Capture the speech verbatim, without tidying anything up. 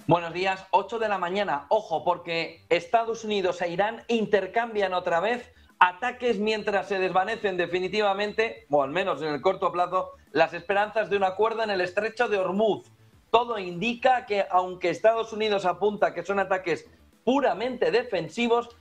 Buenos días, ocho de la mañana. Ojo, porque Estados Unidos e Irán intercambian otra vez ataques mientras se desvanecen definitivamente, o al menos en el corto plazo, las esperanzas de un acuerdo en el estrecho de Hormuz. Todo indica que, aunque Estados Unidos apunta que son ataques puramente defensivos,